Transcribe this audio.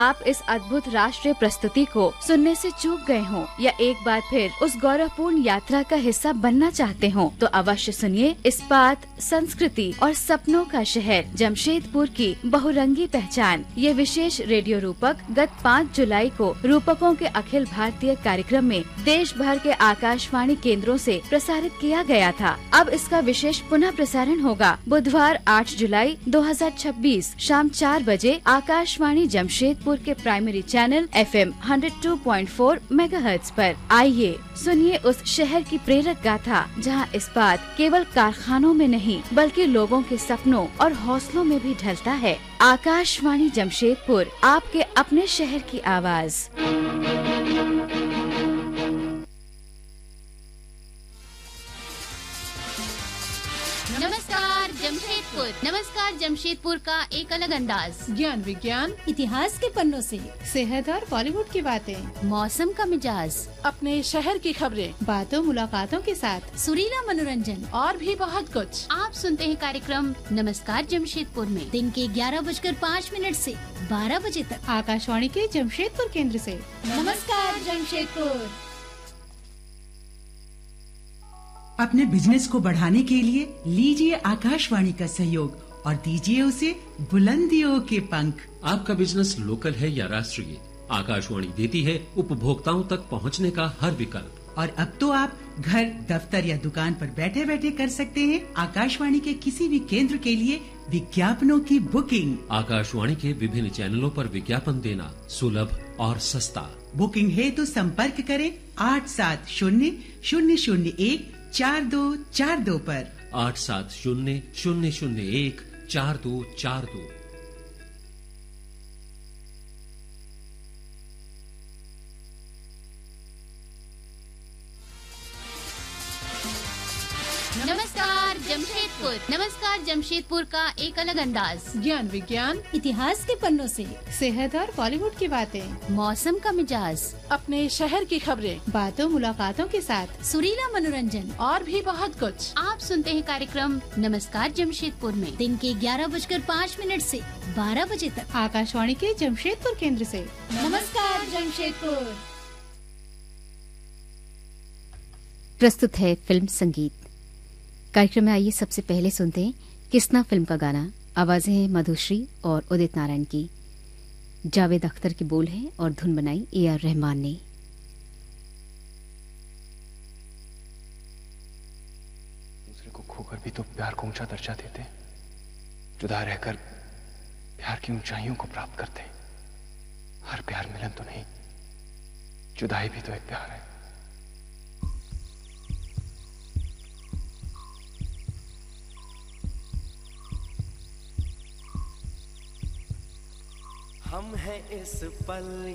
आप इस अद्भुत राष्ट्रीय प्रस्तुति को सुनने से चूक गए हों या एक बार फिर उस गौरवपूर्ण यात्रा का हिस्सा बनना चाहते हों, तो अवश्य सुनिए इस्पात, संस्कृति और सपनों का शहर जमशेदपुर की बहुरंगी पहचान। ये विशेष रेडियो रूपक गत 5 जुलाई को रूपकों के अखिल भारतीय कार्यक्रम में देश भर के आकाशवाणी केंद्रों से प्रसारित किया गया था। अब इसका विशेष पुनः प्रसारण होगा बुधवार 8 जुलाई 2026 शाम 4 बजे आकाशवाणी जमशेदपुर के प्राइमरी चैनल FM 102.4 मेगाहर्ट्ज पर। आइए सुनिए उस शहर की प्रेरक गाथा जहां इस्पात केवल कारखानों में नहीं बल्कि लोगों के सपनों और हौसलों में भी ढलता है। आकाशवाणी जमशेदपुर, आपके अपने शहर की आवाज। नमस्कार जमशेदपुर का एक अलग अंदाज। ज्ञान विज्ञान इतिहास के पन्नों से सेहत और बॉलीवुड की बातें, मौसम का मिजाज, अपने शहर की खबरें, बातों मुलाकातों के साथ सुरीला मनोरंजन और भी बहुत कुछ। आप सुनते हैं कार्यक्रम नमस्कार जमशेदपुर में दिन के 11:05 से 12 बजे तक आकाशवाणी के जमशेदपुर केंद्र से। नमस्कार जमशेदपुर। अपने बिजनेस को बढ़ाने के लिए लीजिए आकाशवाणी का सहयोग और दीजिए उसे बुलंदियों के पंख। आपका बिजनेस लोकल है या राष्ट्रीय, आकाशवाणी देती है उपभोक्ताओं तक पहुंचने का हर विकल्प। और अब तो आप घर, दफ्तर या दुकान पर बैठे बैठे कर सकते हैं आकाशवाणी के किसी भी केंद्र के लिए विज्ञापनों की बुकिंग। आकाशवाणी के विभिन्न चैनलों पर विज्ञापन देना सुलभ और सस्ता। बुकिंग है तो संपर्क करें 8700014242 पर। 8700014242। नमस्कार जमशेदपुर का एक अलग अंदाज। ज्ञान विज्ञान इतिहास के पन्नों से सेहत और बॉलीवुड की बातें, मौसम का मिजाज, अपने शहर की खबरें, बातों मुलाकातों के साथ सुरीला मनोरंजन और भी बहुत कुछ। आप सुनते हैं कार्यक्रम नमस्कार जमशेदपुर में दिन के 11:05 से 12 बजे तक आकाशवाणी के जमशेदपुर केंद्र से। नमस्कार जमशेदपुर। प्रस्तुत है फिल्म संगीत। कार्यक्रम में आइए सबसे पहले सुनते हैं किसना फिल्म का गाना। आवाजें हैं मधुश्री और उदित नारायण की। जावेद अख्तर के बोल हैं और धुन बनाई AR रहमान ने। दूसरे को खोकर भी तो प्यार को ऊंचा दर्जा देते, जुदा रहकर प्यार की ऊंचाइयों को प्राप्त करते। हर प्यार मिलन तो नहीं, जुदाई भी तो एक प्यार है। हम हैं इस पल